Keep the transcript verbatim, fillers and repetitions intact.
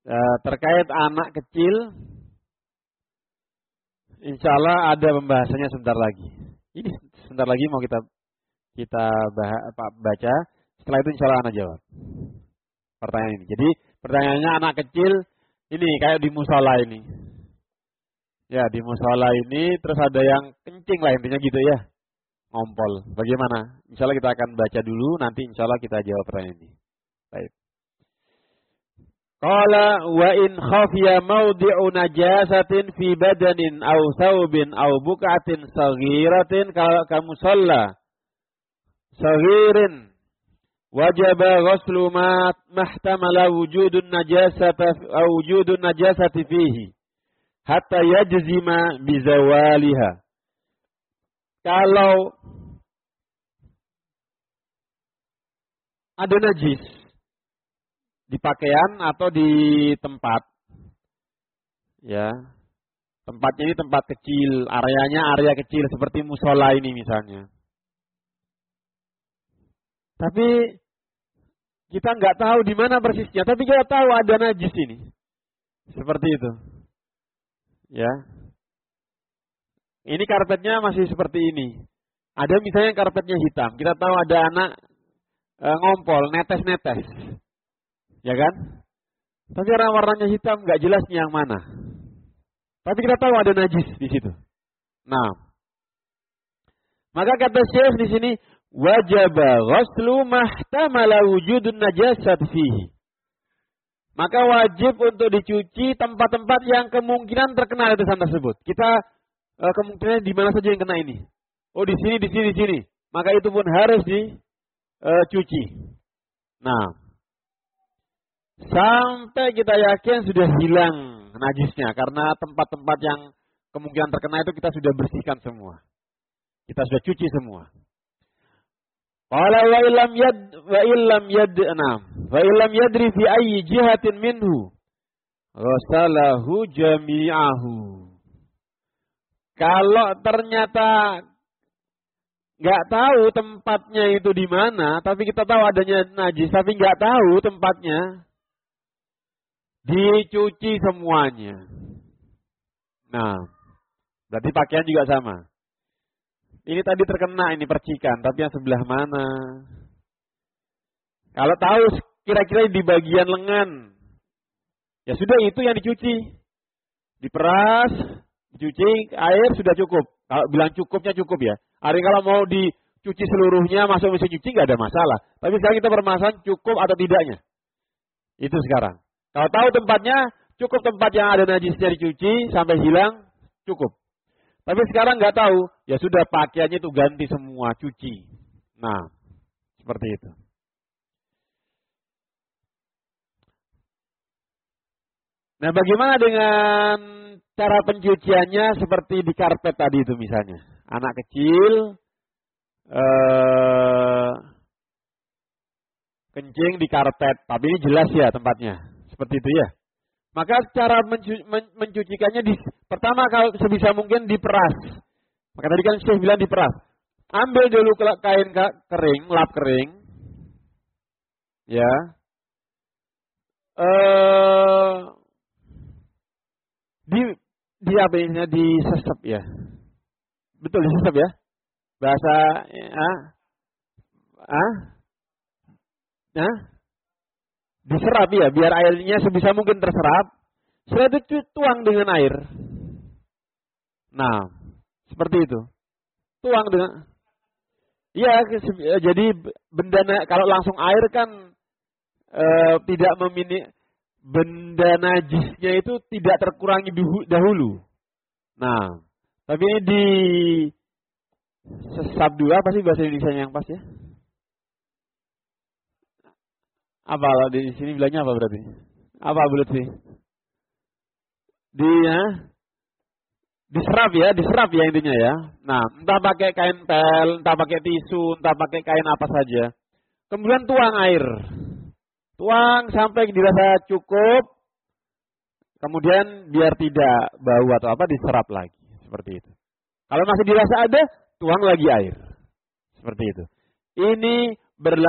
Uh, terkait anak kecil, insya Allah ada pembahasannya sebentar lagi. Ini sebentar lagi mau kita kita baca. Setelah itu insya Allah anak jawab pertanyaan ini. Jadi pertanyaannya anak kecil ini kayak di musola ini. Ya di musola ini terus ada yang kencing lah intinya gitu ya. Ngompol. Bagaimana? Insya Allah kita akan baca dulu. Nanti insya Allah kita jawab pertanyaan ini. Baik. Qala wa in khafiya mawdi'u najasatin fi badanin aw thawbin aw buqatin saghiratin ka musalla saghirin wajaba ghuslu ma mahtamala wujudun najasata aw wujudun najasati fihi hatta yajzima bizawaliha. Kalau ada najis di pakaian atau di tempat, ya, tempatnya ini tempat kecil, areanya area kecil seperti musola ini misalnya. Tapi kita nggak tahu di mana persisnya, tapi kita tahu ada najis ini, seperti itu, ya. Ini karpetnya masih seperti ini. Ada misalnya karpetnya hitam, kita tahu ada anak e, ngompol, netes-netes. Ya kan? Tapi orang warnanya hitam nggak jelas yang mana. Tapi kita tahu ada najis di situ. Nah, maka kata Syekh di sini wajib ghuslu mahtamala wujudun najasat fihi. Maka wajib untuk dicuci tempat-tempat yang kemungkinan terkena letusan tersebut. Kita eh, kemungkinan di mana saja yang kena ini. Oh di sini, di sini, di sini. Maka itu pun harus dicuci. Nah. Sampai kita yakin sudah hilang najisnya. Karena tempat-tempat yang kemungkinan terkena itu kita sudah bersihkan semua. Kita sudah cuci semua. Qala wa illam yad wa illam yadna wa illam yadri fi ayyi jihatin minhu ghasalahu jami'ahu. Kalau ternyata nggak tahu tempatnya itu di mana, tapi kita tahu adanya najis, tapi nggak tahu tempatnya, dicuci semuanya. Nah, berarti pakaian juga sama. Ini tadi terkena ini percikan, tapi yang sebelah mana? Kalau tahu kira-kira di bagian lengan, ya sudah itu yang dicuci. Diperas, dicuci, air sudah cukup. Kalau bilang cukupnya cukup ya. Hari kalau mau dicuci seluruhnya masuk mesin cuci nggak ada masalah. Tapi sekarang kita bermasalah cukup atau tidaknya. Itu sekarang. Kalau tahu tempatnya, cukup tempat yang ada najisnya dicuci sampai hilang, cukup. Tapi sekarang nggak tahu, ya sudah pakaiannya itu ganti semua, cuci. Nah, seperti itu. Nah, bagaimana dengan cara pencuciannya seperti di karpet tadi itu misalnya. Anak kecil, eh, kencing di karpet, tapi ini jelas ya tempatnya. Seperti itu ya. Maka cara mencu men mencucikannya di, pertama kalau sebisa mungkin diperas. Maka tadi kan saya bilang diperas. Ambil dulu kain kering, lap kering. Ya. Eh di di apa ini disesep ya. Betul disesep ya. Bahasa ah ah nah diserap ya, biar airnya sebisa mungkin terserap. Setelah itu tuang dengan air. Nah, seperti itu. Tuang dengan, ya jadi benda kalau langsung air kan e, tidak memini, benda najisnya itu tidak terkurangi dahulu. Nah, tapi ini di sesap dulu, apa sih bahasa Indonesia yang pas ya? Apa kalau di sini bilangnya apa berarti? Apa bulat sih? Di ya, diserap ya, diserap ya intinya ya. Nah, entah pakai kain pel, entah pakai tisu, entah pakai kain apa saja. Kemudian tuang air. Tuang sampai dirasa cukup. Kemudian biar tidak bau atau apa diserap lagi. Seperti itu. Kalau masih dirasa ada, tuang lagi air. Seperti itu. Ini berlaku